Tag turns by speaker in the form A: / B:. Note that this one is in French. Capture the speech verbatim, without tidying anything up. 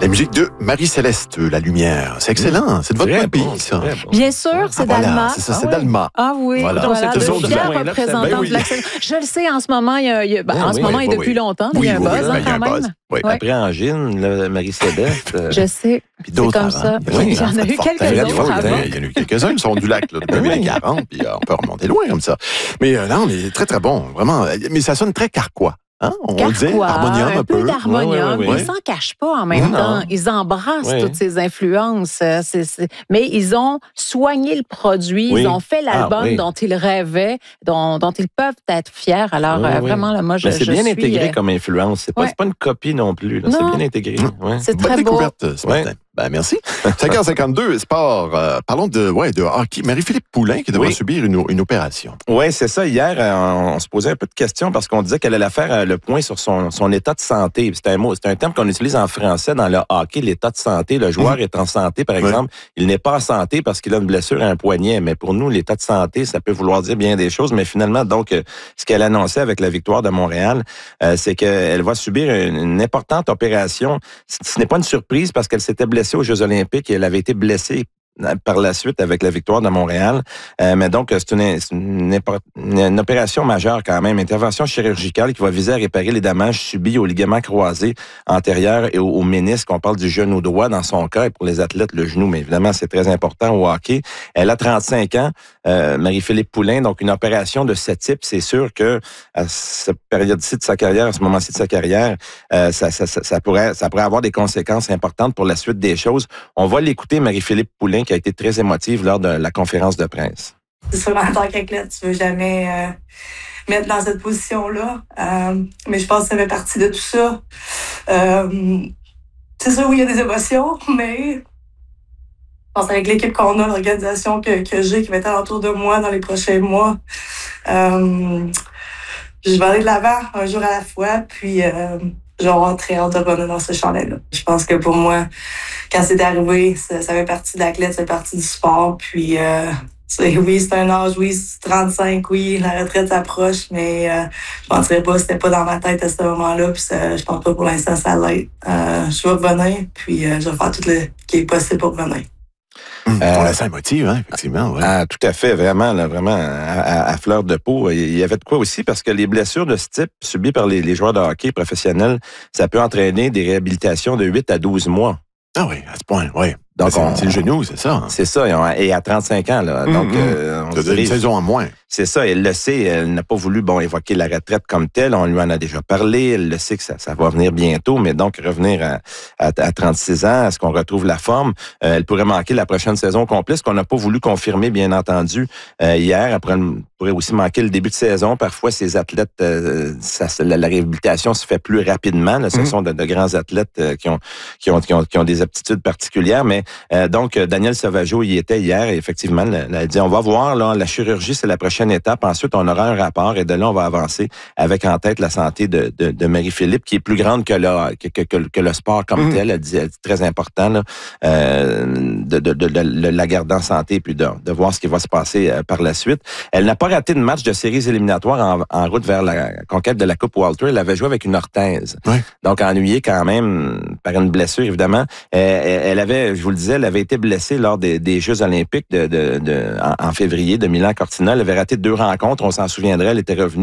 A: La musique de Marie-Céleste, La Lumière. C'est excellent. C'est de votre pays, bon, ça.
B: Bon. Bien sûr, c'est
A: ah,
B: d'Alma.
A: Voilà, c'est ça, c'est
B: ah,
A: d'Alma.
B: Ah oui,
A: voilà.
B: voilà.
A: C'est
B: de fière représentante
A: ben oui.
B: de l'accent. Je le sais, en ce moment, il y a, il y a, ben,
A: ben
B: en ce
A: oui,
B: moment
A: oui,
B: et
A: oui,
B: depuis
A: oui.
B: longtemps,
A: oui,
B: il y a un
A: oui,
B: buzz
A: oui,
B: hein,
A: ben, il y a
B: quand
A: un
B: même.
A: buzz. Oui.
B: Ouais.
C: Après Angine, Marie-Céleste. Euh...
B: Je sais.
A: Puis
B: c'est comme
A: avant.
B: ça.
A: Oui,
B: il y en a eu quelques-uns avant.
A: Il y en a eu quelques-uns, ils sont du lac, là, depuis les quarante, puis euh, on peut remonter loin comme ça. Mais euh, là, on est très, très bon, vraiment. Mais ça sonne très carquois. Hein? On
B: Carquois,
A: le dit, harmonium un,
B: un peu. d'harmonium.
C: Oui, oui, oui, oui.
B: Ils s'en cachent pas en même
C: non.
B: temps. Ils embrassent oui. toutes ces influences. C'est, c'est... Mais ils ont soigné le produit. Oui. Ils ont fait l'album ah, oui. dont ils rêvaient, dont, dont ils peuvent être fiers. Alors,
C: oui,
B: euh,
C: oui.
B: vraiment, là, moi, je,
C: Mais c'est
B: je
C: bien
B: suis,
C: intégré
B: euh...
C: comme influence. C'est pas, ouais. c'est pas une copie non plus. Là. Non. C'est bien intégré. Ouais.
B: C'est
A: Bonne
B: très
A: découverte
B: beau.
A: ce matin. Ben, merci. cinq heures cinquante-deux, sport. Euh, parlons de, ouais, de hockey. Marie-Philippe Poulin qui devrait oui. subir une, une opération.
C: Oui, c'est ça. Hier, on, on se posait un peu de questions parce qu'on disait qu'elle allait faire euh, le point sur son, son état de santé. C'est un mot, c'est un terme qu'on utilise en français dans le hockey, l'état de santé. Le joueur mmh. est en santé, par exemple. Oui. Il n'est pas en santé parce qu'il a une blessure à un poignet. Mais pour nous, l'état de santé, ça peut vouloir dire bien des choses. Mais finalement, donc, euh, ce qu'elle annonçait avec la victoire de Montréal, euh, c'est qu'elle va subir une, une importante opération. Ce n'est pas une surprise parce qu'elle s'était blessée aux Jeux olympiques et elle avait été blessée par la suite avec la victoire de Montréal. Euh, mais donc, c'est une, une, une, une opération majeure quand même, intervention chirurgicale qui va viser à réparer les dommages subis au ligament croisé antérieur et au, au ménisque. On parle du genou droit dans son cas et pour les athlètes, le genou, mais évidemment, c'est très important au hockey. Elle a trente-cinq ans, euh, Marie-Philippe Poulin, donc une opération de ce type, c'est sûr que à cette période-ci de sa carrière, à ce moment-ci de sa carrière, euh, ça, ça, ça, ça, pourrait, ça pourrait avoir des conséquences importantes pour la suite des choses. On va l'écouter, Marie-Philippe Poulin, qui a été très émotive lors de la conférence de presse.
D: C'est sûr, en tant qu'athlète, tu veux jamais euh, mettre dans cette position-là. Euh, mais je pense que ça fait partie de tout ça. Euh, c'est sûr, oui, il y a des émotions, mais je pense avec l'équipe qu'on a, l'organisation que, que j'ai, qui va être autour de moi dans les prochains mois, euh, je vais aller de l'avant un jour à la fois, puis euh, je vais avoir très hâte de revenir dans ce chandail-là. Je pense que pour moi, quand c'est arrivé, ça, ça fait partie de l'athlète, ça fait partie du sport. Puis, euh, c'est, oui, c'est un âge, oui, c'est trente-cinq, oui, la retraite s'approche, mais euh, je ne penserais pas, c'était pas dans ma tête à ce moment-là. Puis, ça, je pense pas pour l'instant, ça l'est. Euh, je vais revenir, puis euh, je vais faire tout le qui est possible pour revenir.
A: Mmh, euh, on la sent émotive, hein, effectivement. Ouais.
C: Ah, tout à fait, vraiment, là, vraiment à, à, à fleur de peau. Il y avait de quoi aussi, parce que les blessures de ce type subies par les, les joueurs de hockey professionnels, ça peut entraîner des réhabilitations de huit à douze mois.
A: Ah oui, à ce point, oui.
C: Donc,
A: c'est,
C: on,
A: c'est le genou, c'est ça. Hein?
C: C'est ça, et à trente-cinq ans, là.
A: Mmh,
C: donc,
A: mmh.
C: euh, on
A: de
C: dirait,
A: une saison en moins.
C: C'est ça, elle le sait, elle n'a pas voulu bon évoquer la retraite comme telle, on lui en a déjà parlé, elle le sait que ça, ça va venir bientôt, mais donc revenir à, à, à trente-six ans, est-ce qu'on retrouve la forme? Euh, elle pourrait manquer la prochaine saison complète, ce qu'on n'a pas voulu confirmer, bien entendu, euh, hier. Après, elle pourrait aussi manquer le début de saison. Parfois, ces athlètes, euh, ça, la, la réhabilitation se fait plus rapidement. Là. Ce mmh. sont de, de grands athlètes euh, qui, ont, qui, ont, qui, ont, qui ont des aptitudes particulières, mais euh, donc, Daniel Sauvageau y était hier, et effectivement, elle a dit, on va voir, là, la chirurgie, c'est la prochaine étape. Ensuite, on aura un rapport et de là, on va avancer avec en tête la santé de, de, de Marie-Philippe, qui est plus grande que le, que, que, que, que le sport comme mmh. tel. Elle dit, elle dit très important là, euh, de, de, de, de, de la garder en santé puis de, de voir ce qui va se passer euh, par la suite. Elle n'a pas raté de match de séries éliminatoires en, en route vers la conquête de la Coupe Walter. Elle avait joué avec une orthèse. Oui. Donc, ennuyée quand même par une blessure, évidemment. Euh, elle avait, je vous le disais, elle avait été blessée lors des, des Jeux olympiques de, de, de, en, en février de Milan-Cortina. Elle avait raté deux rencontres, on s'en souviendrait, elle était revenue